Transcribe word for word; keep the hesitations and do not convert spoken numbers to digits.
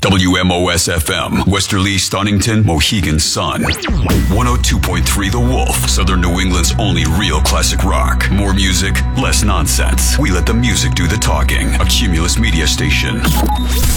W M O S F M, Westerly, Stonington, Mohegan Sun. one oh two point three The Wolf, Southern New England's only real classic rock. More music, less nonsense. We let the music do the talking. A Cumulus Media station.